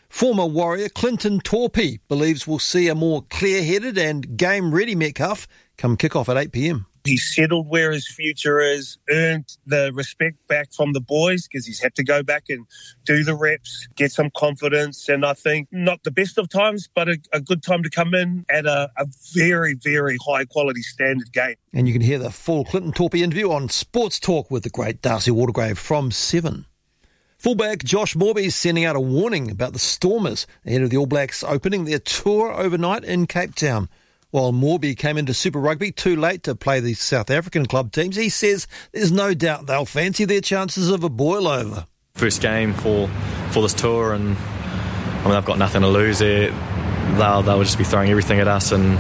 Former Warrior Clinton Torpey believes we'll see a more clear-headed and game-ready Metcalf come kick-off at 8 p.m. He's settled where his future is, earned the respect back from the boys because he's had to go back and do the reps, get some confidence, and I think not the best of times, but a good time to come in at a very, very high-quality standard game. And you can hear the full Clinton Torpey interview on Sports Talk with the great Darcy Watergrave from 7. Fullback Josh Morby is sending out a warning about the Stormers ahead of the All Blacks opening their tour overnight in Cape Town. While Morby came into Super Rugby too late to play the South African club teams, he says there's no doubt they'll fancy their chances of a boil-over. First game for this tour, and I've got nothing to lose there. They'll just be throwing everything at us, and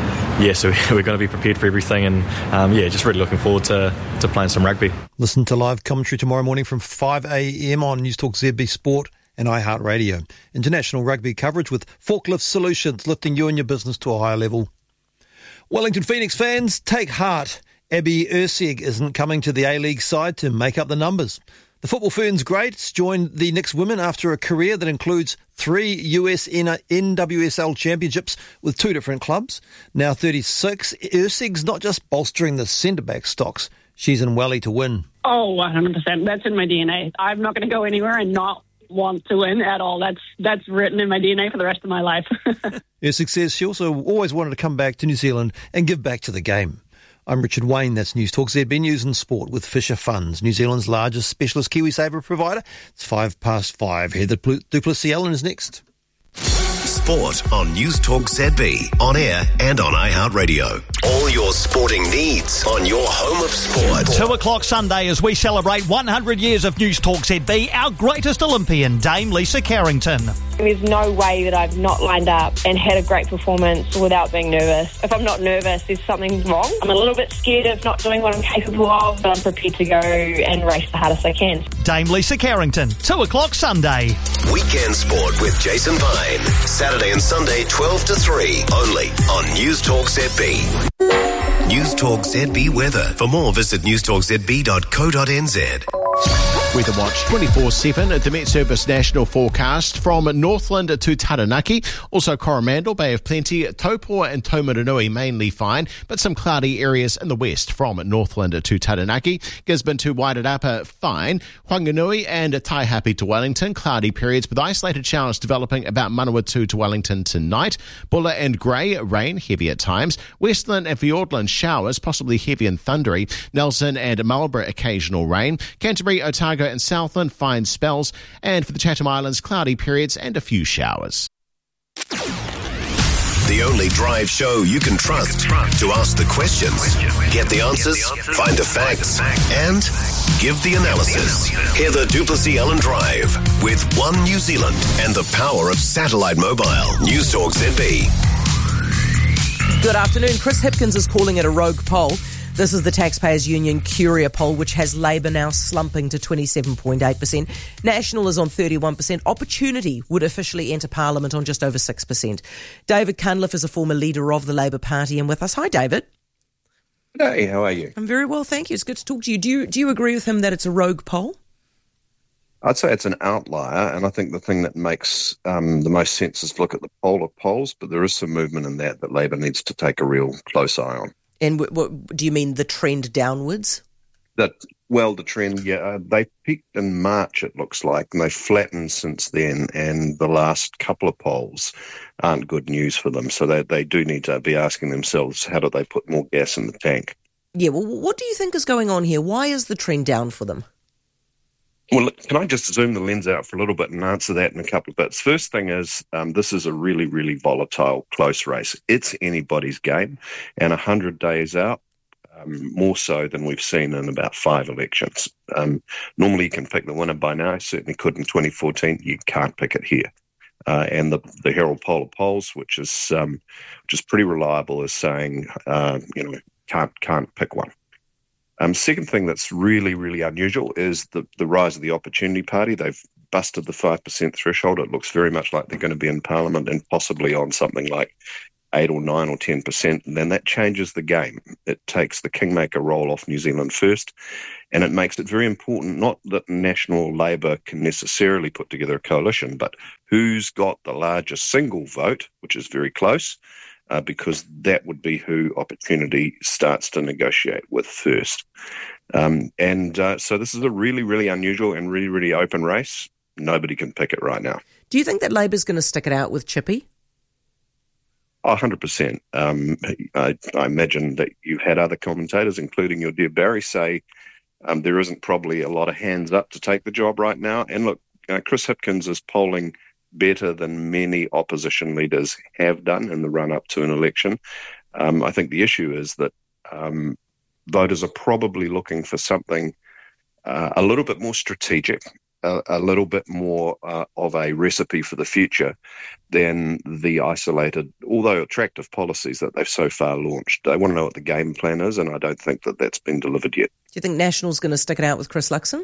so we're going to be prepared for everything, and just really looking forward to playing some rugby. Listen to live commentary tomorrow morning from 5 a.m. on News Talk ZB Sport and iHeartRadio. International rugby coverage with Forklift Solutions, lifting you and your business to a higher level. Wellington Phoenix fans, take heart. Abby Erceg isn't coming to the A-League side to make up the numbers. The football ferns greats joined the Knicks women after a career that includes 3 US NWSL championships with 2 different clubs. Now 36, Erceg's not just bolstering the centre-back stocks, she's in Welly to win. Oh, 100%. That's in my DNA. I'm not going to go anywhere and not want to win at all. That's written in my DNA for the rest of my life. Erceg says she also always wanted to come back to New Zealand and give back to the game. I'm Richard Wayne, that's News Talk ZB News and Sport with Fisher Funds, New Zealand's largest specialist KiwiSaver provider. It's 5:05. Heather Du Plessis-Allen is next. Sport on News Talk ZB, on air and on iHeartRadio. All your sporting needs on your home of sport. 2 o'clock Sunday as we celebrate 100 years of News Talk ZB, our greatest Olympian, Dame Lisa Carrington. There's no way that I've not lined up and had a great performance without being nervous. If I'm not nervous, there's something wrong. I'm a little bit scared of not doing what I'm capable of, but I'm prepared to go and race the hardest I can. Dame Lisa Carrington, 2 o'clock Sunday. Weekend Sport with Jason Pine. Saturday and Sunday, 12 to 3, only on News Talk ZB. News Talk ZB weather. For more, visit newstalkzb.co.nz. Weather Watch 24/7 at the Met Service National Forecast from Northland to Taranaki. Also Coromandel, Bay of Plenty, Taupō and Taumarunui mainly fine, but some cloudy areas in the west from Northland to Taranaki. Gisborne to Wairarapa fine. Whanganui and Taihape to Wellington, cloudy periods with isolated showers developing about Manawatu to Wellington tonight. Bulla and Grey, rain heavy at times. Westland and Fiordland showers, possibly heavy and thundery. Nelson and Marlborough occasional rain. Canterbury, Otago and Southland fine spells, and for the Chatham Islands cloudy periods and a few showers. The only drive show you can trust to ask the questions, get the answers, find the facts, and give the analysis. Heather Du Plessis-Allen Drive with One New Zealand and the power of satellite mobile. News Talk ZB. Good afternoon. Chris Hipkins is calling it a rogue poll. This is the Taxpayers Union Curia poll, which has Labour now slumping to 27.8%. National is on 31%. Opportunity would officially enter Parliament on just over 6%. David Cunliffe is a former leader of the Labour Party and with us. Hi, David. Hey, how are you? I'm very well, thank you. It's good to talk to you. Do you agree with him that it's a rogue poll? I'd say it's an outlier, and I think the thing that makes the most sense is to look at the poll of polls, but there is some movement in that Labour needs to take a real close eye on. And what do you mean, the trend downwards? The trend, they peaked in March, it looks like, and they've flattened since then, and the last couple of polls aren't good news for them. So they do need to be asking themselves, how do they put more gas in the tank? Yeah, well, what do you think is going on here? Why is the trend down for them? Well, can I just zoom the lens out for a little bit and answer that in a couple of bits? First thing is, this is a really, really volatile, close race. It's anybody's game, and 100 days out, more so than we've seen in about 5 elections. Normally you can pick the winner by now. I certainly could in 2014. You can't pick it here. And the Herald poll of polls, which is pretty reliable, is saying, can't pick one. Second thing that's really, really unusual is the rise of the Opportunity Party. They've busted the 5% threshold. It looks very much like they're going to be in Parliament and possibly on something like 8 or 9 or 10%, then that changes the game. It takes the kingmaker role off New Zealand first, and it makes it very important, not that National Labour can necessarily put together a coalition, but who's got the largest single vote, which is very close, because that would be who Opportunity starts to negotiate with first. So this is a really, really unusual and really, really open race. Nobody can pick it right now. Do you think that Labour's going to stick it out with Chippy? 100%. I imagine that you've had other commentators, including your dear Barry, say there isn't probably a lot of hands up to take the job right now. And look, Chris Hipkins is polling better than many opposition leaders have done in the run-up to an election. I think the issue is that voters are probably looking for something a little bit more strategic, a little bit more of a recipe for the future than the isolated, although attractive policies that they've so far launched. They want to know what the game plan is, and I don't think that that's been delivered yet. Do you think National's going to stick it out with Chris Luxon?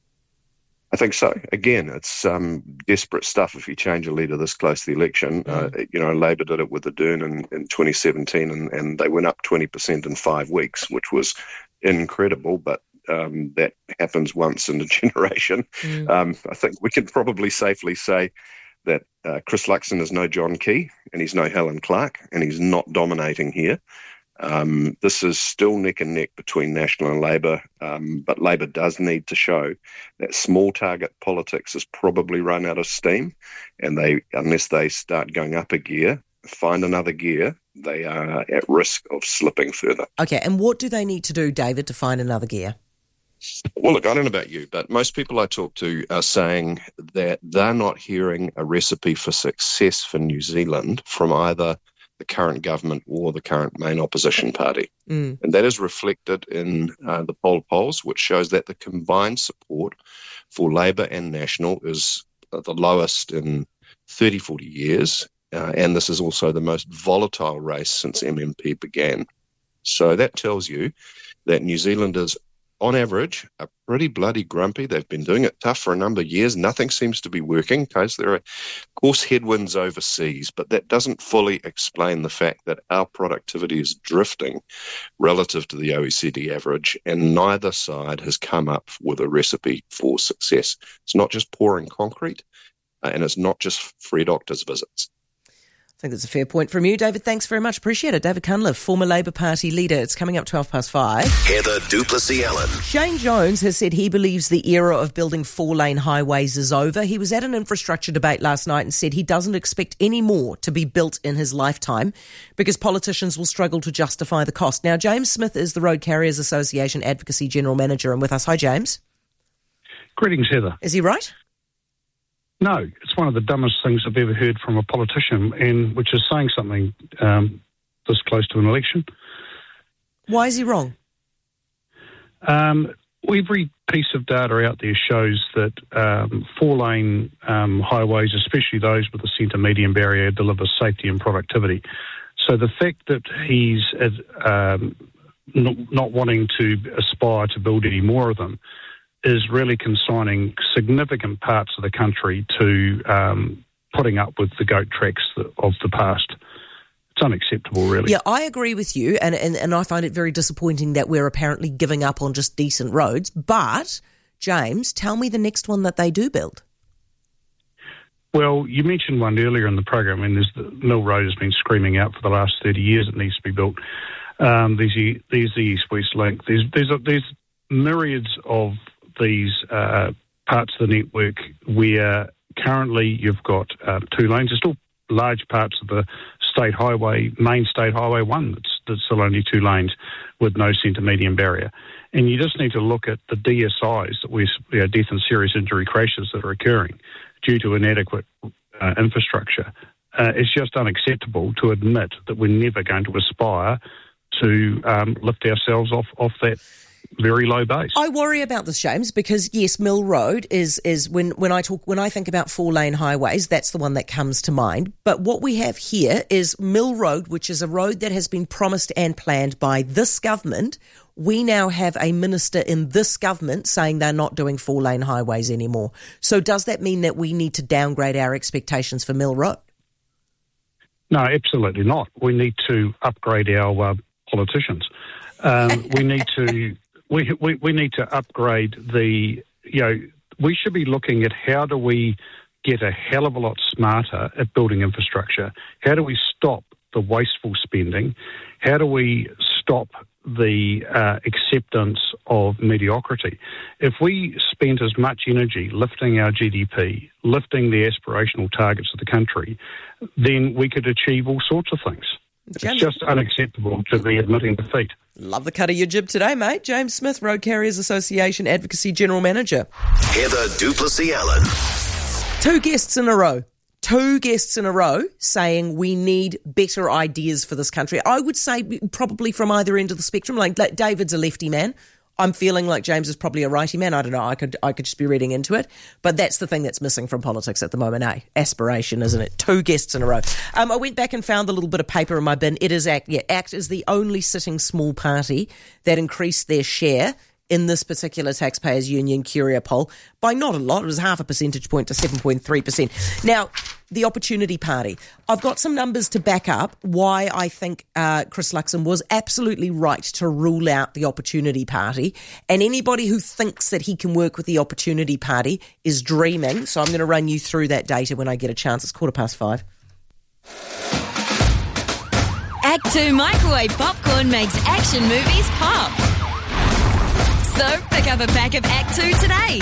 I think so. Again, it's desperate stuff if you change a leader this close to the election. Labour did it with Ardern in 2017, and they went up 20% in 5 weeks, which was incredible, but that happens once in a generation. I think we can probably safely say that Chris Luxon is no John Key, and he's no Helen Clark, and he's not dominating here. This is still neck and neck between National and Labour, but Labour does need to show that small target politics has probably run out of steam, and unless they start going up a gear, find another gear, they are at risk of slipping further. Okay, and what do they need to do, David, to find another gear? Well, look, I don't know about you, but most people I talk to are saying that they're not hearing a recipe for success for New Zealand from either the current government or the current main opposition party. And that is reflected in the polls, which shows that the combined support for Labour and National is the lowest in 30, 40 years. And this is also the most volatile race since MMP began. So that tells you that New Zealanders, on average, are pretty bloody grumpy. They've been doing it tough for a number of years. Nothing seems to be working. Because there are, of course, headwinds overseas, but that doesn't fully explain the fact that our productivity is drifting relative to the OECD average, and neither side has come up with a recipe for success. It's not just pouring concrete, and it's not just free doctors' visits. I think that's a fair point from you, David. Thanks very much. Appreciate it. David Cunliffe, former Labour Party leader. It's coming up 5:12. Heather du Plessis-Allen. Shane Jones has said he believes the era of building 4-lane highways is over. He was at an infrastructure debate last night and said he doesn't expect any more to be built in his lifetime because politicians will struggle to justify the cost. Now, James Smith is the Road Carriers Association Advocacy General Manager and with us. Hi, James. Greetings, Heather. Is he right? No, it's one of the dumbest things I've ever heard from a politician, and which is saying something this close to an election. Why is he wrong? Every piece of data out there shows that 4-lane highways, especially those with a centre median barrier, deliver safety and productivity. So the fact that he's not wanting to aspire to build any more of them is really consigning significant parts of the country to putting up with the goat tracks of the past. It's unacceptable, really. Yeah, I agree with you, and I find it very disappointing that we're apparently giving up on just decent roads. But, James, tell me the next one that they do build. Well, you mentioned one earlier in the program, and there's the Mill Road has been screaming out for the last 30 years it needs to be built. There's the East-West Link. There's myriads of these parts of the network where currently you've got 2 lanes. There's still large parts of the state highway, main state highway 1, that's still only 2 lanes with no centre median barrier. And you just need to look at the DSIs, death and serious injury crashes that are occurring due to inadequate infrastructure. It's just unacceptable to admit that we're never going to aspire to lift ourselves off that very low base. I worry about this, James, because yes, Mill Road is when I think about 4-lane highways, that's the one that comes to mind. But what we have here is Mill Road, which is a road that has been promised and planned by this government. We now have a minister in this government saying they're not doing 4-lane highways anymore. So does that mean that we need to downgrade our expectations for Mill Road? No, absolutely not. We need to upgrade our politicians. We need to we need to upgrade the. We should be looking at how do we get a hell of a lot smarter at building infrastructure. How do we stop the wasteful spending? How do we stop the acceptance of mediocrity? If we spent as much energy lifting our GDP, lifting the aspirational targets of the country, then we could achieve all sorts of things. It's just unacceptable to be admitting defeat. Love the cut of your jib today, mate. James Smith, Road Carriers Association Advocacy General Manager. Heather Duplessis-Allen. Two guests in a row saying we need better ideas for this country. I would say probably from either end of the spectrum. Like David's a lefty man. I'm feeling like James is probably a righty man. I don't know. I could just be reading into it. But that's the thing that's missing from politics at the moment, eh? Aspiration, isn't it? Two guests in a row. I went back and found a little bit of paper in my bin. It is ACT. Yeah, ACT is the only sitting small party that increased their share in this particular Taxpayers Union Curia poll by not a lot. It was half a percentage point to 7.3%. Now, the Opportunity Party. I've got some numbers to back up why I think Chris Luxon was absolutely right to rule out the Opportunity Party. And anybody who thinks that he can work with the Opportunity Party is dreaming. So I'm going to run you through that data when I get a chance. It's 5:15. Act 2 microwave popcorn makes action movies pop. So pick up a pack of Act 2 today.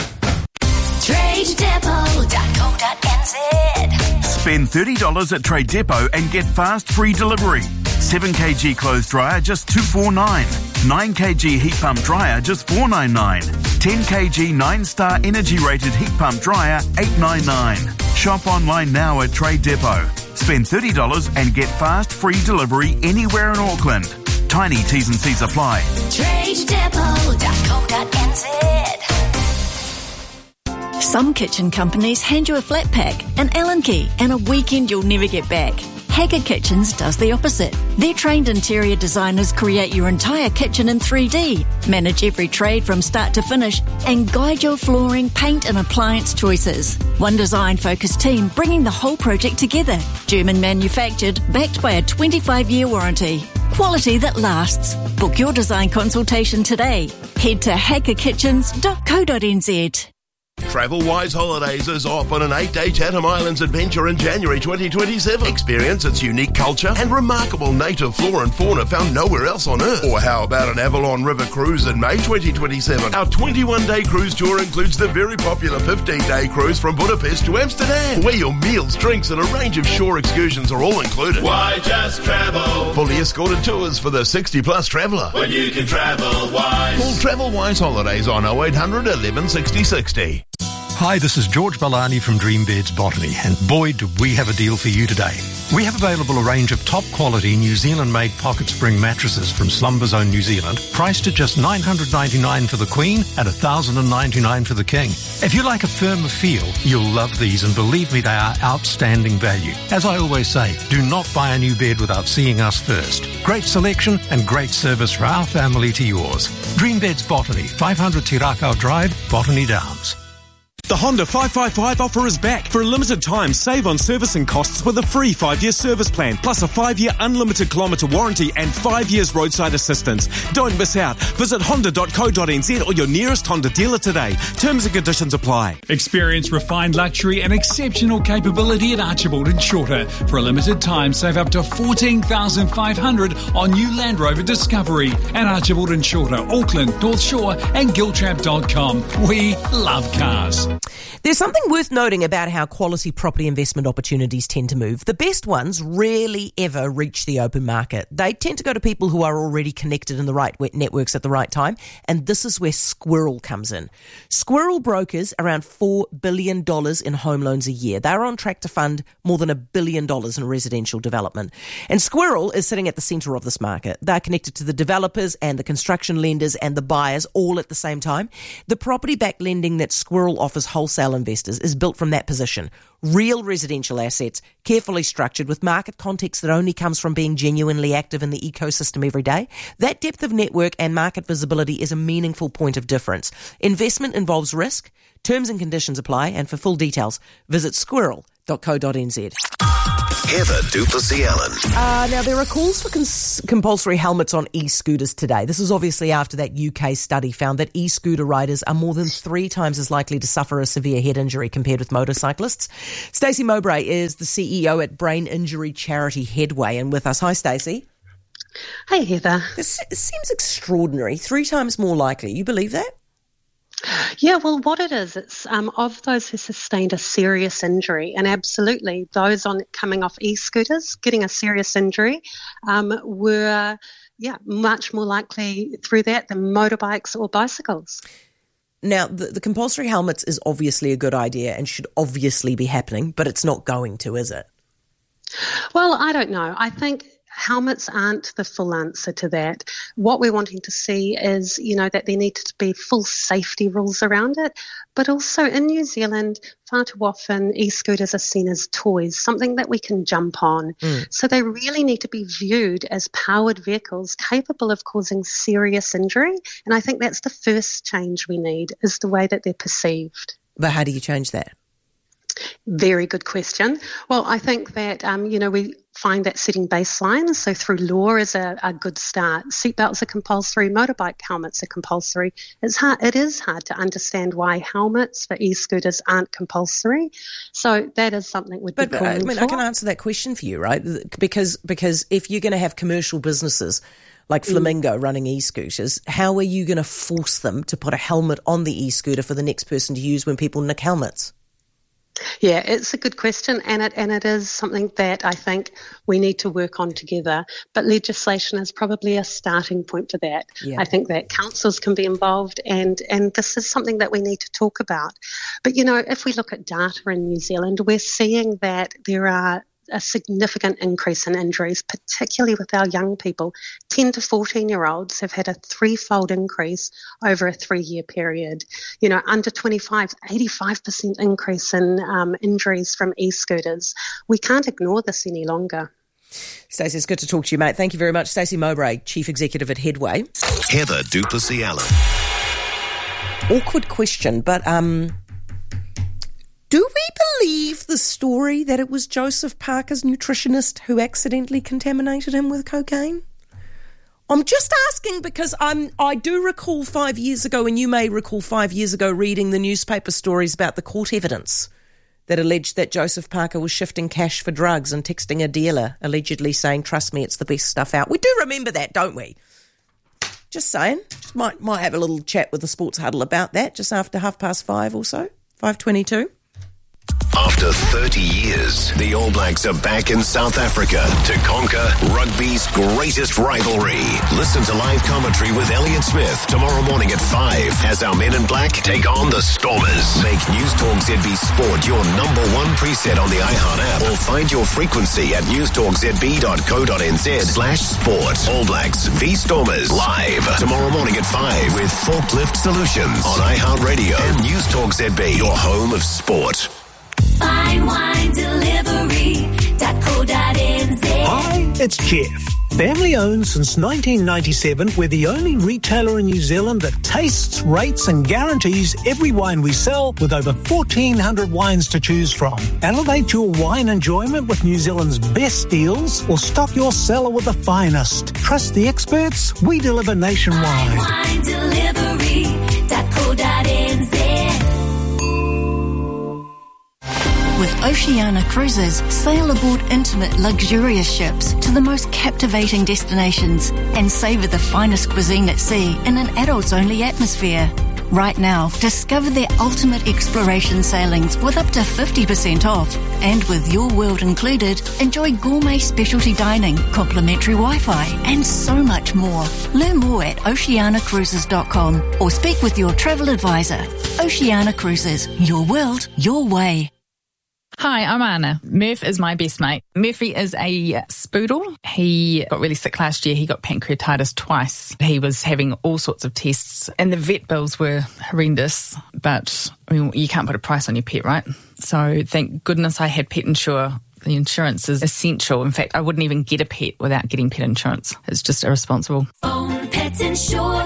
TradeDepot.co.nz. Spend $30 at Trade Depot and get fast free delivery. 7kg clothes dryer just $249. 9kg heat pump dryer just $499. 10kg 9-star energy rated heat pump dryer $899. Shop online now at Trade Depot. Spend $30 and get fast free delivery anywhere in Auckland. Tiny T's and C's apply. TradeDepot.co.nz. Some kitchen companies hand you a flat pack, an Allen key, and a weekend you'll never get back. Haggard Kitchens does the opposite. Their trained interior designers create your entire kitchen in 3D, manage every trade from start to finish, and guide your flooring, paint and appliance choices. One design-focused team bringing the whole project together. German manufactured, backed by a 25-year warranty. Quality that lasts. Book your design consultation today. Head to hackerkitchens.co.nz. Travel-Wise Holidays is off on an 8-day Chatham Islands adventure in January 2027. Experience its unique culture and remarkable native flora and fauna found nowhere else on Earth. Or how about an Avalon River cruise in May 2027? Our 21-day cruise tour includes the very popular 15-day cruise from Budapest to Amsterdam, where your meals, drinks and a range of shore excursions are all included. Why just travel? Fully escorted tours for the 60-plus traveller. When you can travel wise. Call Travel-Wise Holidays on 0800 11 60 60. Hi, this is George Balani from Dream Beds Botany, and boy, do we have a deal for you today. We have available a range of top-quality New Zealand-made pocket spring mattresses from Slumber Zone New Zealand, priced at just $999 for the Queen and $1,099 for the King. If you like a firmer feel, you'll love these, and believe me, they are outstanding value. As I always say, do not buy a new bed without seeing us first. Great selection and great service for our family to yours. Dream Beds Botany, 500 Tirakau Drive, Botany Downs. The Honda 555 offer is back. For a limited time, save on servicing costs with a free 5-year service plan, plus a 5-year unlimited kilometre warranty and 5 years roadside assistance. Don't miss out. Visit honda.co.nz or your nearest Honda dealer today. Terms and conditions apply. Experience refined luxury and exceptional capability at Archibald and Shorter. For a limited time, save up to $14,500 on new Land Rover Discovery at Archibald and Shorter, Auckland, North Shore and Giltrap.com. We love cars. There's something worth noting about how quality property investment opportunities tend to move. The best ones rarely ever reach the open market. They tend to go to people who are already connected in the right networks at the right time, and this is where Squirrel comes in. Squirrel brokers around $4 billion in home loans a year. They're on track to fund more than $1 billion in residential development. And Squirrel is sitting at the centre of this market. They're connected to the developers and the construction lenders and the buyers all at the same time. The property-backed lending that Squirrel offers wholesale investors is built from that position. Real residential assets, carefully structured with market context that only comes from being genuinely active in the ecosystem every day. That depth of network and market visibility is a meaningful point of difference. Investment involves risk. Terms and conditions apply, and for full details, visit squirrel.co.nz. Heather Duplessis Allen. Now, there are calls for compulsory helmets on e-scooters today. This is obviously after that UK study found that e-scooter riders are more than 3 times as likely to suffer a severe head injury compared with motorcyclists. Stacey Mowbray is the CEO at brain injury charity Headway, and with us. Hi, Stacey. Hey, Heather. This seems extraordinary. 3 times more likely. You believe that? Yeah, well, what it is, it's of those who sustained a serious injury, and absolutely those coming off e-scooters getting a serious injury were, much more likely through that than motorbikes or bicycles. Now, the compulsory helmets is obviously a good idea and should obviously be happening, but it's not going to, is it? Well, I don't know. I think helmets aren't the full answer to that. What we're wanting to see is, that there need to be full safety rules around it. But also in New Zealand, far too often e-scooters are seen as toys, something that we can jump on. So they really need to be viewed as powered vehicles capable of causing serious injury. And I think that's the first change we need, is the way that they're perceived. But how do you change that? Very good question. Well, I think that, we find that setting baselines, so through law is a good start. Seatbelts are compulsory, motorbike helmets are compulsory. It is hard to understand why helmets for e-scooters aren't compulsory. So that is something we'd be calling for. I can answer that question for you, right? Because if you're going to have commercial businesses like Flamingo running e-scooters, how are you going to force them to put a helmet on the e-scooter for the next person to use when people nick helmets? Yeah, it's a good question, and it is something that I think we need to work on together. But legislation is probably a starting point for that. Yeah. I think that councils can be involved, and this is something that we need to talk about. But, if we look at data in New Zealand, we're seeing that there are a significant increase in injuries, particularly with our young people. 10 to 14-year-olds have had a 3-fold increase over a 3-year period. Under 25, 85% increase in injuries from e-scooters. We can't ignore this any longer. Stacey, it's good to talk to you, mate. Thank you very much. Stacey Mowbray, Chief Executive at Headway. Heather Duplessis Allen. Awkward question, but do we believe the story that it was Joseph Parker's nutritionist who accidentally contaminated him with cocaine? I'm just asking because I do recall 5 years ago, and you may recall 5 years ago, reading the newspaper stories about the court evidence that alleged that Joseph Parker was shifting cash for drugs and texting a dealer, allegedly saying, "Trust me, it's the best stuff out." We do remember that, don't we? Just saying. Just might have a little chat with the Sports Huddle about that just after 5:30 or so, 5:22. After 30 years, the All Blacks are back in South Africa to conquer rugby's greatest rivalry. Listen to live commentary with Elliot Smith tomorrow morning at 5 as our men in black take on the Stormers. Make News Talk ZB Sport your number one preset on the iHeart app, or find your frequency at newstalkzb.co.nz/sport. All Blacks v Stormers live tomorrow morning at 5 with Forklift Solutions on iHeart Radio and News Talk ZB, your home of sport. FineWineDelivery.co.nz. Hi, it's Jeff. Family owned since 1997, we're the only retailer in New Zealand that tastes, rates and guarantees every wine we sell, with over 1,400 wines to choose from. Elevate your wine enjoyment with New Zealand's best deals, or stock your cellar with the finest. Trust the experts, we deliver nationwide. FineWineDelivery.co.nz. With Oceania Cruises, sail aboard intimate, luxurious ships to the most captivating destinations and savour the finest cuisine at sea in an adults-only atmosphere. Right now, discover their ultimate exploration sailings with up to 50% off. And with Your World included, enjoy gourmet specialty dining, complimentary Wi-Fi, and so much more. Learn more at oceanacruises.com or speak with your travel advisor. Oceania Cruises, your world, your way. Hi, I'm Anna. Murph is my best mate. Murphy is a spoodle. He got really sick last year. He got pancreatitis twice. He was having all sorts of tests and the vet bills were horrendous, but you can't put a price on your pet, right? So thank goodness I had Pet Insure. The insurance is essential. In fact, I wouldn't even get a pet without getting pet insurance. It's just irresponsible. Own Pet Insure.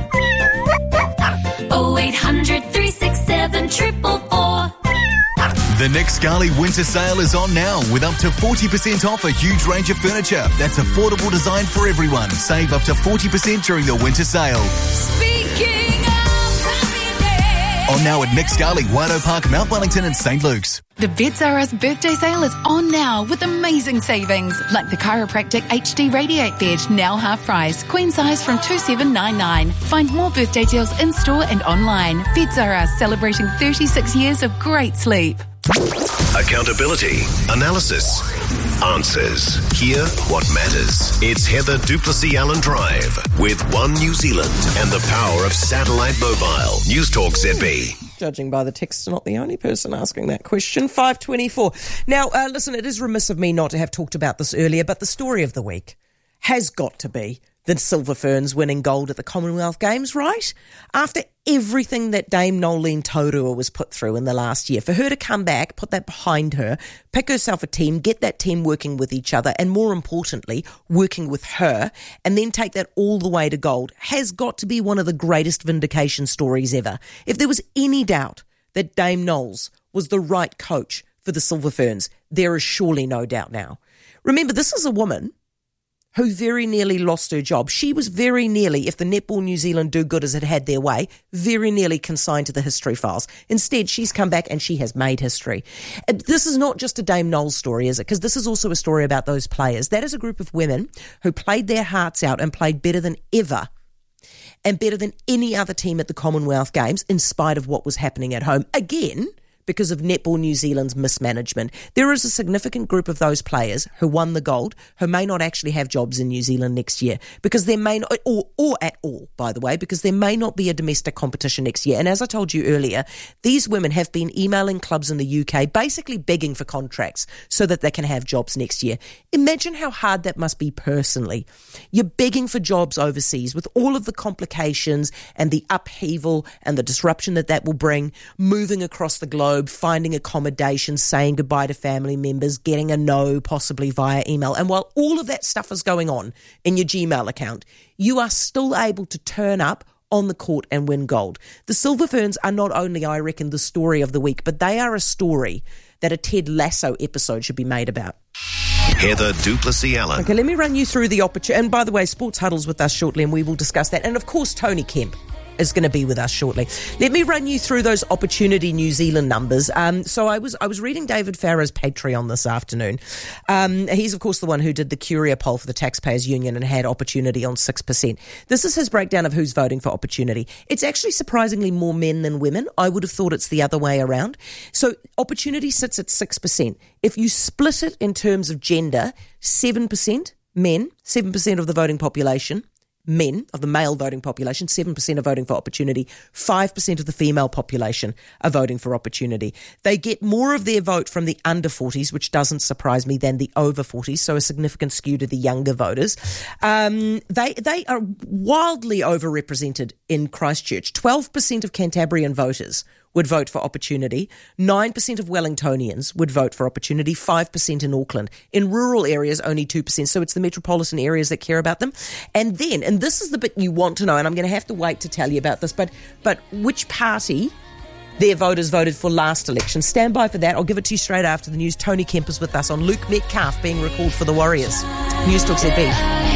0800 367 444. The Nick Scali winter sale is on now with up to 40% off a huge range of furniture. That's affordable design for everyone. Save up to 40% during the winter sale. Speaking of happiness. On now at Nick Scali, Waido Park, Mount Wellington and St. Luke's. The Beds R Us birthday sale is on now with amazing savings, like the Chiropractic HD Radiate Bed, now half price, queen size from $2,799. Find more birthday deals in store and online. Beds R Us, celebrating 36 years of great sleep. Accountability, analysis, answers. Hear what matters. It's Heather Duplessis Allen Drive with One New Zealand and the power of satellite mobile. News Talk ZB. Judging by the text, not the only person asking that question. 5:24. Now, listen, it is remiss of me not to have talked about this earlier, but the story of the week has got to be the Silver Ferns winning gold at the Commonwealth Games, right? After everything that Dame Nolene Taurua was put through in the last year, for her to come back, put that behind her, pick herself a team, get that team working with each other, and more importantly, working with her, and then take that all the way to gold, has got to be one of the greatest vindication stories ever. If there was any doubt that Dame Knowles was the right coach for the Silver Ferns, there is surely no doubt now. Remember, this is a woman who very nearly lost her job. She was very nearly, if the Netball New Zealand do-gooders had had their way, very nearly consigned to the history files. Instead, she's come back and she has made history. This is not just a Dame Knowles story, is it? Because this is also a story about those players. That is a group of women who played their hearts out and played better than ever and better than any other team at the Commonwealth Games in spite of what was happening at home. Again, because of Netball New Zealand's mismanagement. There is a significant group of those players who won the gold who may not actually have jobs in New Zealand next year because there may not, or at all, by the way, because there may not be a domestic competition next year. And as I told you earlier, these women have been emailing clubs in the UK basically begging for contracts so that they can have jobs next year. Imagine how hard that must be personally. You're begging for jobs overseas with all of the complications and the upheaval and the disruption that will bring, moving across the globe, finding accommodation, saying goodbye to family members, getting a no, possibly via email. And while all of that stuff is going on in your Gmail account, you are still able to turn up on the court and win gold. The Silver Ferns are not only, I reckon, the story of the week, but they are a story that a Ted Lasso episode should be made about. Heather Duplessis Allen. Okay, let me run you through the opportunity. And by the way, Sports Huddle's with us shortly and we will discuss that. And of course, Tony Kemp is going to be with us shortly. Let me run you through those Opportunity New Zealand numbers. So I was reading David Farrer's Patreon this afternoon. He's, of course, the one who did the Curia poll for the Taxpayers Union and had Opportunity on 6%. This is his breakdown of who's voting for Opportunity. It's actually surprisingly more men than women. I would have thought it's the other way around. So Opportunity sits at 6%. If you split it in terms of gender, 7% men, 7% of the voting population, men, of the male voting population, 7% are voting for Opportunity, 5% of the female population are voting for Opportunity. They get more of their vote from the under 40s, which doesn't surprise me, than the over 40s, so a significant skew to the younger voters. They are wildly overrepresented in Christchurch. 12% of Cantabrian voters would vote for Opportunity. 9% of Wellingtonians would vote for Opportunity, 5% in Auckland. In rural areas, only 2%. So it's the metropolitan areas that care about them. And then, and this is the bit you want to know, and I'm going to have to wait to tell you about this, but which party their voters voted for last election. Stand by for that. I'll give it to you straight after the news. Tony Kemp is with us on Luke Metcalf being recalled for the Warriors. News Talk ZB.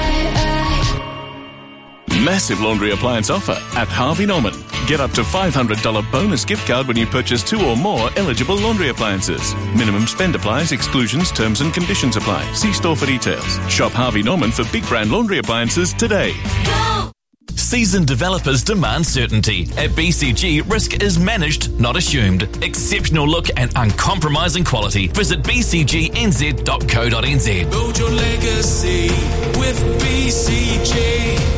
Massive laundry appliance offer at Harvey Norman. Get up to $500 bonus gift card when you purchase 2 or more eligible laundry appliances. Minimum spend applies, exclusions, terms and conditions apply. See store for details. Shop Harvey Norman for big brand laundry appliances today. Go! Seasoned developers demand certainty. At BCG, risk is managed, not assumed. Exceptional look and uncompromising quality. Visit bcgnz.co.nz. Build your legacy with BCG.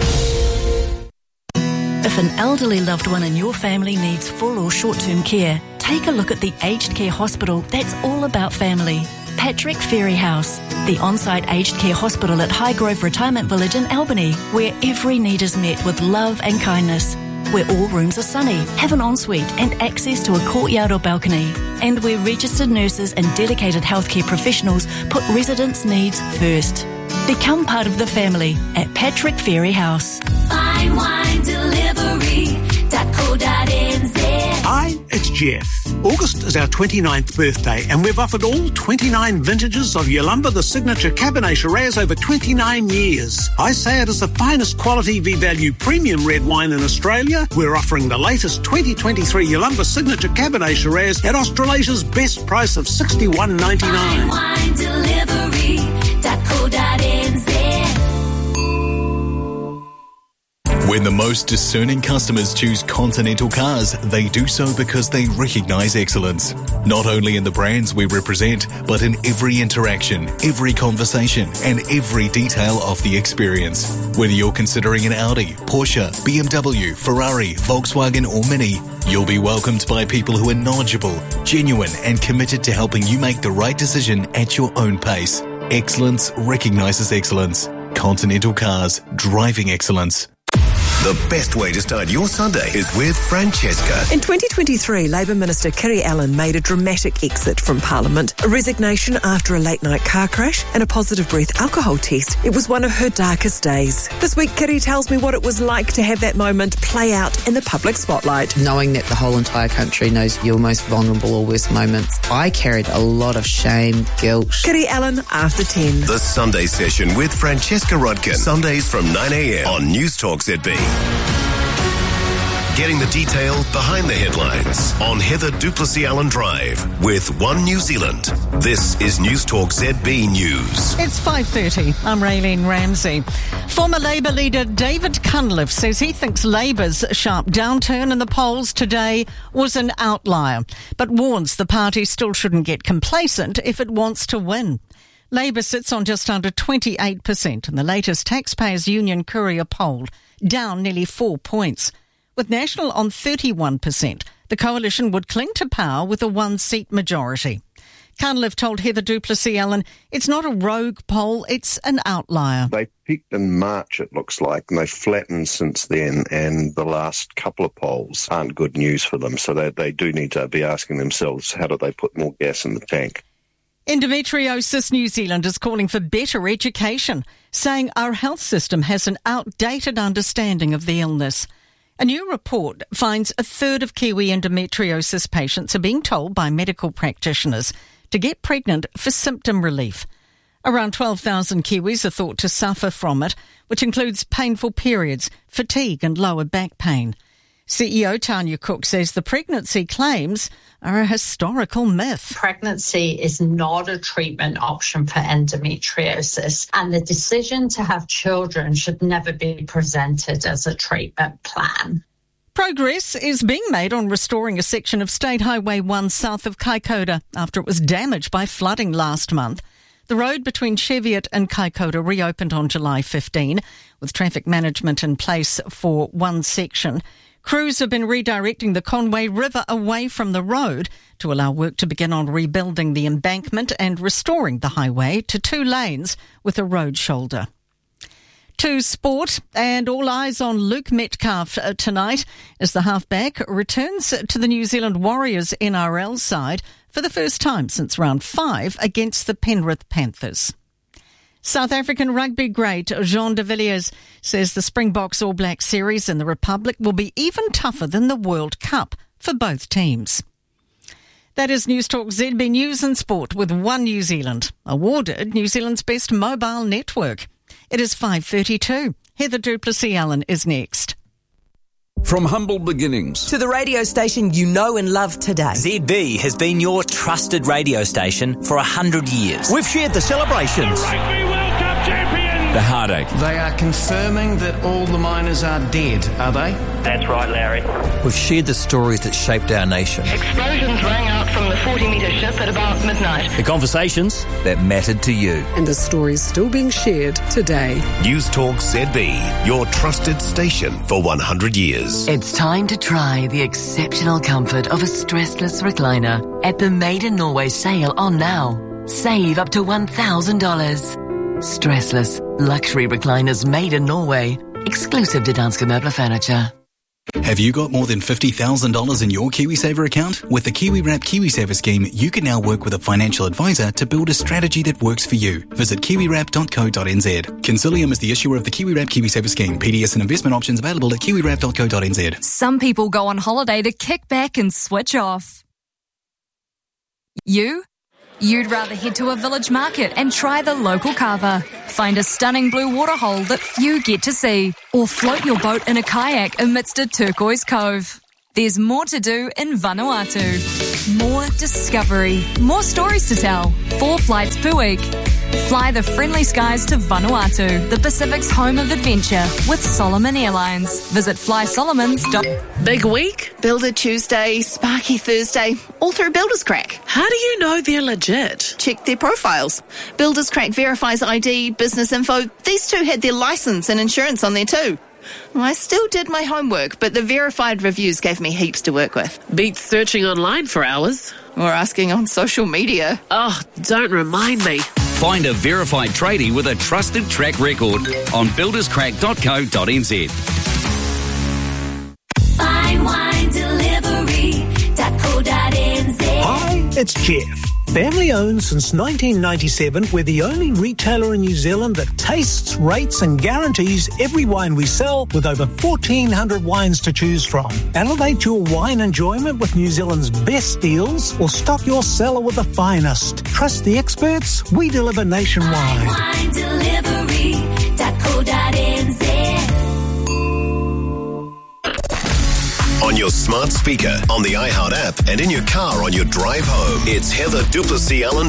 If an elderly loved one in your family needs full or short-term care, take a look at the aged care hospital that's all about family. Patrick Ferry House, the on-site aged care hospital at Highgrove Retirement Village in Albany, where every need is met with love and kindness, where all rooms are sunny, have an ensuite and access to a courtyard or balcony, and where registered nurses and dedicated healthcare professionals put residents' needs first. Become part of the family at Patrick Ferry House. Fine wine delivery.co.nz. Hi, it's Jeff. August is our 29th birthday, and we've offered all 29 vintages of Yalumba the Signature Cabernet Shiraz over 29 years. I say it is the finest quality V-value premium red wine in Australia. We're offering the latest 2023 Yalumba Signature Cabernet Shiraz at Australasia's best price of $61.99. When the most discerning customers choose Continental Cars, they do so because they recognise excellence. Not only in the brands we represent, but in every interaction, every conversation, and every detail of the experience. Whether you're considering an Audi, Porsche, BMW, Ferrari, Volkswagen or Mini, you'll be welcomed by people who are knowledgeable, genuine, and committed to helping you make the right decision at your own pace. Excellence recognises excellence. Continental Cars, driving excellence. The best way to start your Sunday is with Francesca. In 2023, Labour Minister Kiri Allen made a dramatic exit from Parliament, a resignation after a late-night car crash and a positive breath alcohol test. It was one of her darkest days. This week, Kiri tells me what it was like to have that moment play out in the public spotlight. Knowing that the whole entire country knows your most vulnerable or worst moments, I carried a lot of shame, guilt. Kiri Allen, after 10. The Sunday Session with Francesca Rodkin. Sundays from 9 a.m. on News Talk ZB. Getting the detail behind the headlines on Heather Duplessis Allen Drive with One New Zealand. This is News Talk ZB News. It's 5:30. I'm Raylene Ramsey. Former Labour leader David Cunliffe says he thinks Labour's sharp downturn in the polls today was an outlier, but warns the party still shouldn't get complacent if it wants to win. Labour sits on just under 28% in the latest Taxpayers Union Courier poll, down nearly 4 points. With National on 31%, the coalition would cling to power with a one-seat majority. Cunliffe told Heather Duplessis Allen, it's not a rogue poll, it's an outlier. They peaked in March, it looks like, and they've flattened since then, and the last couple of polls aren't good news for them, so they do need to be asking themselves, how do they put more gas in the tank? Endometriosis New Zealand is calling for better education, saying our health system has an outdated understanding of the illness. A new report finds a third of Kiwi endometriosis patients are being told by medical practitioners to get pregnant for symptom relief. Around 12,000 Kiwis are thought to suffer from it, which includes painful periods, fatigue and lower back pain. CEO Tanya Cook says the pregnancy claims are a historical myth. Pregnancy is not a treatment option for endometriosis, and the decision to have children should never be presented as a treatment plan. Progress is being made on restoring a section of State Highway 1 south of Kaikoura after it was damaged by flooding last month. The road between Cheviot and Kaikoura reopened on July 15, with traffic management in place for one section. Crews have been redirecting the Conway River away from the road to allow work to begin on rebuilding the embankment and restoring the highway to 2 lanes with a road shoulder. To sport, and all eyes on Luke Metcalf tonight as the halfback returns to the New Zealand Warriors NRL side for the first time since round 5 against the Penrith Panthers. South African rugby great Jean de Villiers says the Springboks All Black series in the Republic will be even tougher than the World Cup for both teams. That is News Talk ZB News and Sport with One New Zealand, awarded New Zealand's best mobile network. It is 5:32. Heather Duplessis Allen is next. From humble beginnings to the radio station you know and love today. ZB has been your trusted radio station for 100 years. We've shared the celebrations, Rugby World Cup champions, the heartache. They are confirming that all the miners are dead, are they? That's right, Larry. We've shared the stories that shaped our nation. Explosions rang out from the 40-metre ship at about midnight. The conversations that mattered to you. And the stories still being shared today. News Talk ZB, your trusted station for 100 years. It's time to try the exceptional comfort of a stressless recliner at the Made in Norway sale on now. Save up to $1,000. Stressless luxury recliners made in Norway. Exclusive to Danske Møbler Furniture. Have you got more than $50,000 in your KiwiSaver account? With the KiwiWrap KiwiSaver scheme, you can now work with a financial advisor to build a strategy that works for you. Visit kiwiwrap.co.nz. Consilium is the issuer of the KiwiWrap KiwiSaver scheme. PDS and investment options available at kiwiwrap.co.nz. Some people go on holiday to kick back and switch off. You'd rather head to a village market and try the local kava, find a stunning blue waterhole that few get to see, or float your boat in a kayak amidst a turquoise cove. There's more to do in Vanuatu. More discovery, more stories to tell. 4 flights per week. Fly the friendly skies to Vanuatu, the Pacific's home of adventure, with Solomon Airlines. Visit flysolomons.com. Big week, Builder Tuesday, Sparky Thursday, all through Builders Crack. How do you know they're legit? Check their profiles. Builders Crack verifies ID, business info. These two had their license and insurance on there too. I still did my homework, but the verified reviews gave me heaps to work with. Beats searching online for hours. Or asking on social media. Oh, don't remind me. Find a verified tradie with a trusted track record on builderscrack.co.nz. Fine Wine Delivery.co.nz. Hi, it's Jeff. Family owned since 1997, we're the only retailer in New Zealand that tastes, rates and guarantees every wine we sell with over 1,400 wines to choose from. Elevate your wine enjoyment with New Zealand's best deals or stock your cellar with the finest. Trust the experts, we deliver nationwide. FineWineDelivery.co.nz. On your smart speaker, on the iHeart app, and in your car on your drive home, it's Heather Duplessis Allen